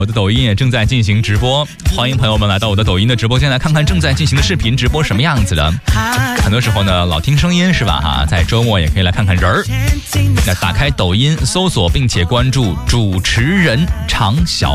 我的抖音也正在进行直播，欢迎朋友们来到我的抖音的直播间来看看正在进行的视频直播什么样子的。很多时候呢，老听声音是吧？在周末也可以来看看人儿。那打开抖音搜索并且关注主持人常小。